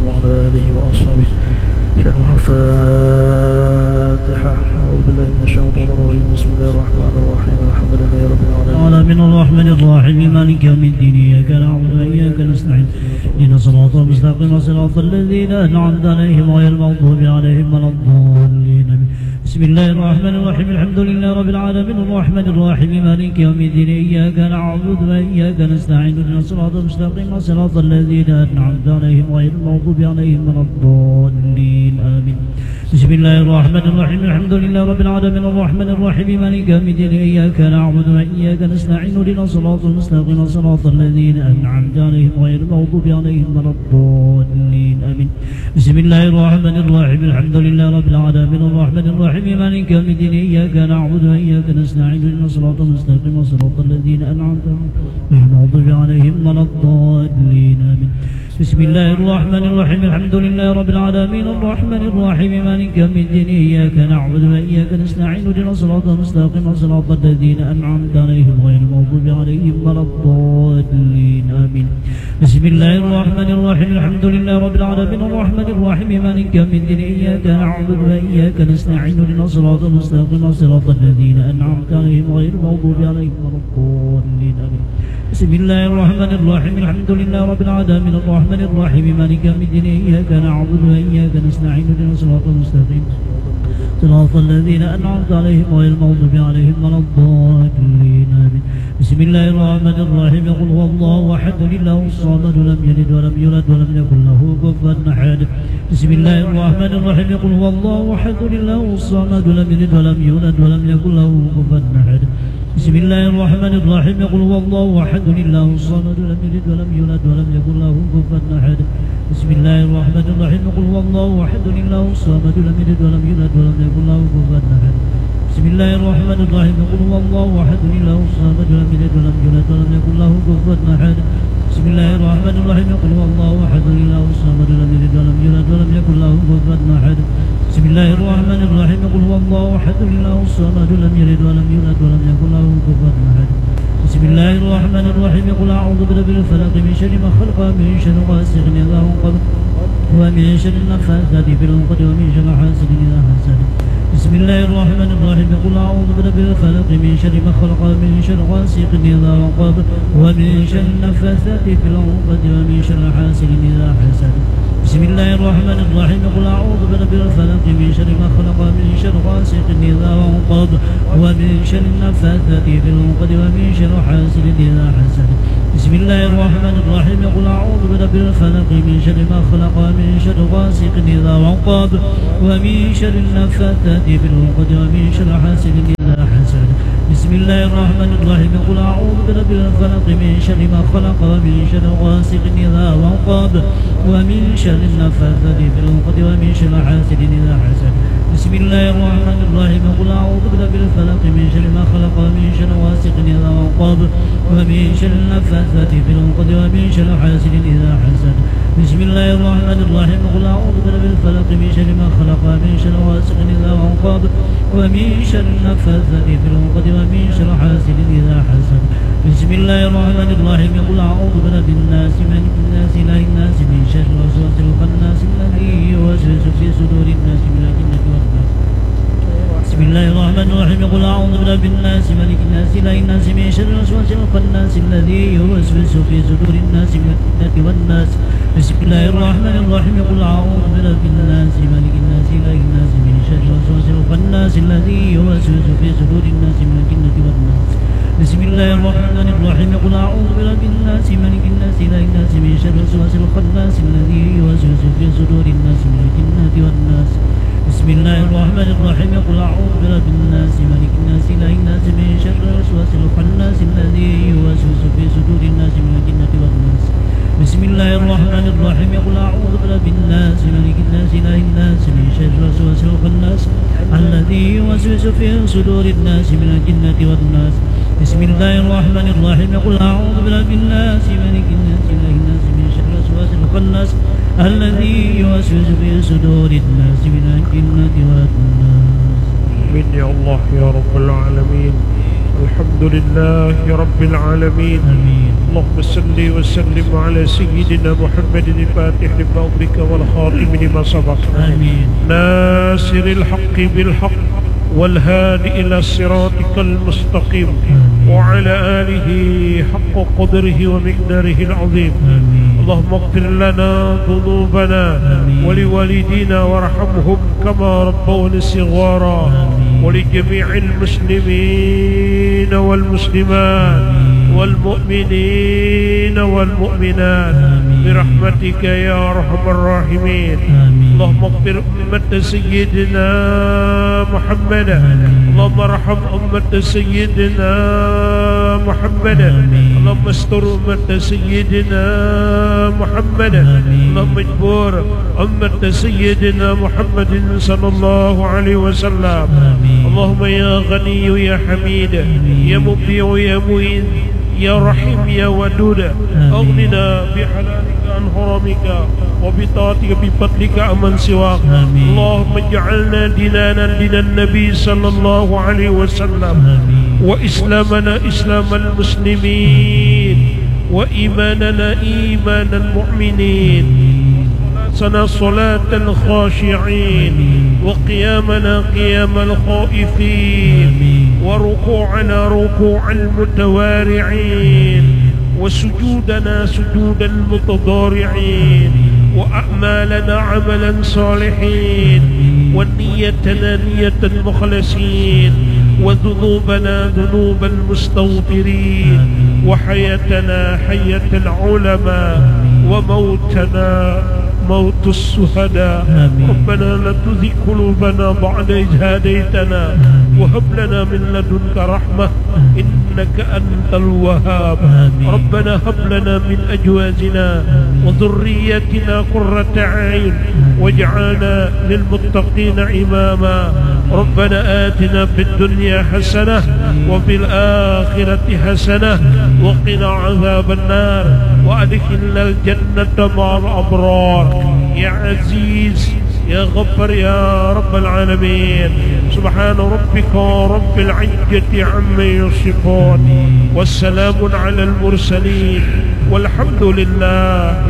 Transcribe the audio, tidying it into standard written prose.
وعلى آله وأصحابه. الفاتحة. أعوذ بالله من الشيطان الرجيم. بسم الله الرحمن الرحيم. الحمد لله رب العالمين الرحمن الرحيم مالك يوم الدين إياك نعبد وإياك نستعين اهدنا الصراط المستقيم صراط الذين أنعمت عليهم غير المغضوب عليهم ولا الضالين. بسم الله الرحمن الرحيم الحمد لله رب العالمين الرحمن الرحيم مالك يوم الدين إياك نعبد وإياك نستعين اهدنا الصراط المستقيم صراط الذين أنعمت عليهم غير المغضوب عليهم ولا الضالين آمين. بسم الله الرحمن الرحيم الحمد لله رب العالمين الرحمن الرحيم مالك يوم الدين إياك نعبد وإياك نستعين اهدنا الصراط المستقيم صراط الذين أنعمت عليهم غير المغضوب عليهم ولا الضالين آمين. بسم الله الرحمن الرحيم الحمد لله رب العالمين الرحمن الرحيم مالك يوم الدين إياك نعبد وإياك نستعين اهدنا الصراط المستقيم صراط الذين أنعمت عليهم غير المغضوب عليهم ولا الضالين آمين. بسم الله الرحمن الرحيم الحمد لله رب العالمين الرحمن الرحيم مالك يوم الدين إياك نعبد وإياك نستعين اهدنا الصراط المستقيم صراط الذين أنعمت عليهم غير المغضوب عليهم ولا الضالين آمين. بسم الله الرحمن الرحيم الحمد لله رب العالمين الرحمن الرحيم مالك يوم الدين إياك نعبد وإياك نستعين اهدنا الصراط المستقيم صراط الذين أنعمت عليهم غير المغضوب عليهم ولا الضالين آمين. بسم الله الرحمن الرحيم الحمد لله رب العالمين الرحمن الرحيم مالك يوم الدين إياك نعبد وإياك نستعين اهدنا الصراط المستقيم صراط الذين أنعمت عليهم غير المغضوب عليهم ولا الضالين آمين. بسم الله الرحمن الرحيم قل هو الله أحد الله الصمد لم يلد ولم يولد ولم يكن له كفوا أحد. بسم الله الرحمن الرحيم قل هو الله أحد الله الصمد لم يلد ولم يولد ولم يكن له كفوا أحد. بسم الله الرحمن الرحيم قل هو الله أحد الله الصمد لم يلد ولم يولد ولم يكن له كفوا أحد. بسم الله الرحمن الرحيم قل هو الله أحد الله الصمد لم يلد ولم يولد ولم يكن له كفوا أحد. بسم الله الرحمن الرحيم قل هو الله أحد الله الصمد لم يلد ولم يولد ولم يكن له كفوا أحد. بسم الله الرحمن الرحيم قل هو الله أحد الله الصمد لم يلد ولم يولد ولم يكن له كفوا أحد. بسم الله الرحمن الرحيم قل هو الله أحد الله الصمد لم يلد ولم يولد ولم يكن له كفوا أحد. بسم الله الرحمن الرحيم قل أعوذ برب الفلق من شر ما خلق من شر غاسق إذا وقب ومن شر النفاثات في العقد ومن شر حاسد إذا حسد. بسم الله الرحمن الرحيم قل أعوذ برب الفلق من شر ما خلق من شر غاسق إذا وقب ومن شر النفاثات في العقد ومن شر حاسد إذا حسد. بسم الله الرحمن الرحيم قل أعوذ برب الفلق من شر ما خلق من شر غاسق إذا وقب ومن شر النفاثات في العقد ومن شر حاسد إذا حسد. بسم الله الرحمن الرحيم قل أعوذ برب الفلق من شر ما خلق من شر غاسق إذا وقب ومن شر النفاثات في العقد ومن شر حاسد إذا حسد. بسم الله الرحمن الرحيم قل أعوذ برب الفلق من شر ما خلق ومن شر غاسق إذا وقب ومن شر النفاثات في العقد ومن شر حاسد إذا حسد. بسم الله الرحمن الرحيم قل أعوذ برب الفلق من شر ما خلق ومن شر غاسق إذا وقب ومن شر النفاثات في العقد ومن شر حاسد إذا حسد. بسم الله الرحمن الرحيم قل أعوذ برب الفلق من شر ما خلق ومن شر غاسق إذا وقب ومن شر النفاثات في العقد ومن شر حاسد إذا حسد. بسم الله الرحمن الرحيم قل أعوذ برب الناس ملك الناس إله الناس من شر الوسواس الخناس الذي يوسوس في صدور الناس من الجنة والناس. بسم الله الرحمن الرحيم قل أعوذ برب الناس ملك الناس إله الناس من شر الوسواس الخناس الذي يوسوس في صدور الناس من الجنة والناس. بسم الله الرحمن الرحيم قل أعوذ برب الناس ملك الناس إله الناس من شر الوسواس الخناس الذي يوسوس في صدور الناس من الجنة والناس. بسم الله الرحمن الرحيم قل أعوذ برب الناس ملك الناس إله الناس من شر الوسواس الخناس الذي يوسوس في صدور الناس من الجنة والناس. بسم الله الرحمن الرحيم قل أعوذ برب الناس ملك الناس إله الناس من شر الوسواس الخناس الذي يوسوس في صدور الناس من الجنة والناس. بسم الله الرحمن الرحيم قل أعوذ برب الناس ملك الناس إله الناس من شر الوسواس الخناس الذي يوسوس في صدور الناس من الجنة والناس. بسم الله الرحمن الرحيم قل أعوذ برب الناس ملك الناس إله الناس من شر الوسواس الخناس الذي يوسوس في صدور الناس من الجنة والناس. آمين يا الله يا رب العالمين. الحمد لله رب العالمين. آمين. اللهم صل وسلم على سيدنا محمد الفاتح لما أغلق والخاتم لما سبق آمين. ناصر الحق بالحق والهادي إلى صراطك المستقيم وعلى آله حق قدره ومقداره العظيم. آمين. اللهم اغفر لنا ذنوبنا ولوالدينا وارحمهم كما ربونا صغارا ولجميع المسلمين والمسلمات والمؤمنين والمؤمنات برحمتك يا أرحم الراحمين. اللهم اغفر أمة سيدنا محمد. اللهم ارحم أمة سيدنا محمد. اللهم استر أمة سيدنا محمد. اللهم اجبر أمة سيدنا محمد صلى الله عليه وسلم. اللهم يا غني يا حميد يا مبدع يا معين يا رحيم يا ودود أغننا بحلالك عن حرامك وبطاعتك بفضلك عمن سواك. اللهم اجعلنا ديننا دين النبي صلى الله عليه وسلم وإسلامنا إسلام المسلمين وإيماننا إيمان المؤمنين صلاة صلاة الخاشعين وقيامنا قيام الخائفين وركوعنا ركوع المتوارعين وسجودنا سجود المتضارعين وأعمالنا عملا صالحين ونيتنا نية المخلصين وذنوبنا ذنوب المستغفرين وحياتنا حياة العلماء وموتنا موت الشهداء. ربنا لا تزغ قلوبنا بعد إذ هديتنا وهب لنا من لدنك رحمة إنك أنت الوهاب. ربنا هب لنا من أزواجنا وذريتنا قرة أعين واجعلنا للمتقين إماما. ربنا آتنا في الدنيا حسنة وفي الآخرة حسنة وقنا عذاب النار وأدخلنا الجنة مع الأبرار يا عزيز يا غفر يا رب العالمين. سبحان ربك رب العزة عما يصفون والسلام على المرسلين والحمد لله